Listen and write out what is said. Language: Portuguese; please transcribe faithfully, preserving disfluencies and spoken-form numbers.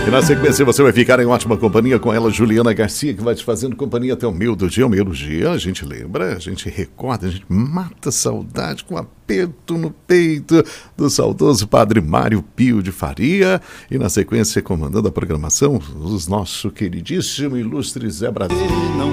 E na sequência você vai ficar em ótima companhia com ela, Juliana Garcia, que vai te fazendo companhia até o meio do dia. O meio do dia, a gente lembra, a gente recorda, a gente mata a saudade com um aperto no peito do saudoso Padre Mário Pio de Faria. E na sequência, comandando a programação, os nosso queridíssimo ilustre Zé Brasil. Não